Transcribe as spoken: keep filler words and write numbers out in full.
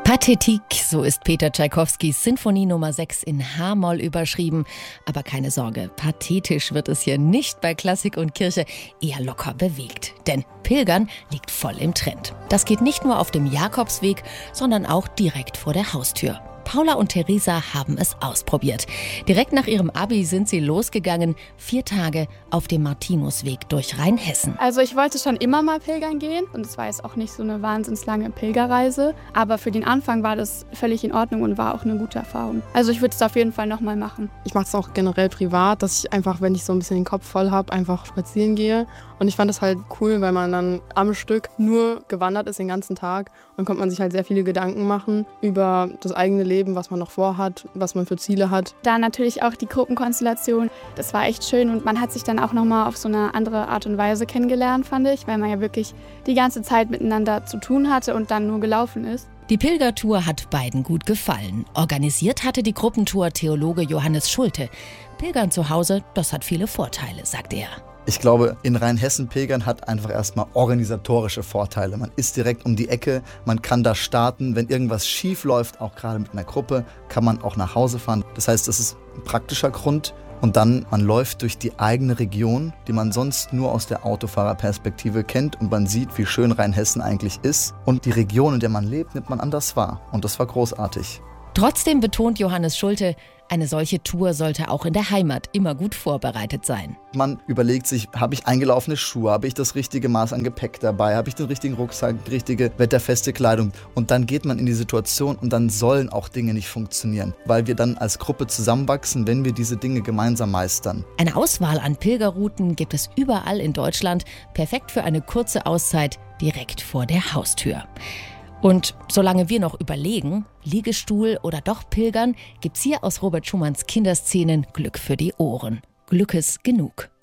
Pathetik, so ist Peter Tschaikowskis Sinfonie Nummer sechs in H-Moll überschrieben. Aber keine Sorge, pathetisch wird es hier nicht bei Klassik und Kirche, eher locker bewegt. Denn Pilgern liegt voll im Trend. Das geht nicht nur auf dem Jakobsweg, sondern auch direkt vor der Haustür. Paula und Theresa haben es ausprobiert. Direkt nach ihrem Abi sind sie losgegangen, vier Tage auf dem Martinusweg durch Rheinhessen. Also ich wollte schon immer mal pilgern gehen und es war jetzt auch nicht so eine wahnsinnig lange Pilgerreise. Aber für den Anfang war das völlig in Ordnung und war auch eine gute Erfahrung. Also ich würde es auf jeden Fall nochmal machen. Ich mache es auch generell privat, dass ich einfach, wenn ich so ein bisschen den Kopf voll habe, einfach spazieren gehe. Und ich fand das halt cool, weil man dann am Stück nur gewandert ist den ganzen Tag. Dann konnte man sich halt sehr viele Gedanken machen über das eigene Leben, was man noch vorhat, was man für Ziele hat. Da natürlich auch die Gruppenkonstellation. Das war echt schön und man hat sich dann auch nochmal auf so eine andere Art und Weise kennengelernt, fand ich, weil man ja wirklich die ganze Zeit miteinander zu tun hatte und dann nur gelaufen ist. Die Pilgertour hat beiden gut gefallen. Organisiert hatte die Gruppentour Theologe Johannes Schulte. Pilgern zu Hause, das hat viele Vorteile, sagt er. Ich glaube, in Rheinhessen pilgern hat einfach erstmal organisatorische Vorteile. Man ist direkt um die Ecke, man kann da starten. Wenn irgendwas schief läuft, auch gerade mit einer Gruppe, kann man auch nach Hause fahren. Das heißt, das ist ein praktischer Grund. Und dann, man läuft durch die eigene Region, die man sonst nur aus der Autofahrerperspektive kennt. Und man sieht, wie schön Rheinhessen eigentlich ist. Und die Region, in der man lebt, nimmt man anders wahr. Und das war großartig. Trotzdem betont Johannes Schulte, eine solche Tour sollte auch in der Heimat immer gut vorbereitet sein. Man überlegt sich, habe ich eingelaufene Schuhe, habe ich das richtige Maß an Gepäck dabei, habe ich den richtigen Rucksack, die richtige wetterfeste Kleidung. Und dann geht man in die Situation und dann sollen auch Dinge nicht funktionieren, weil wir dann als Gruppe zusammenwachsen, wenn wir diese Dinge gemeinsam meistern. Eine Auswahl an Pilgerrouten gibt es überall in Deutschland, perfekt für eine kurze Auszeit direkt vor der Haustür. Und solange wir noch überlegen, Liegestuhl oder doch Pilgern, gibt's hier aus Robert Schumanns Kinderszenen Glück für die Ohren. Glückes genug.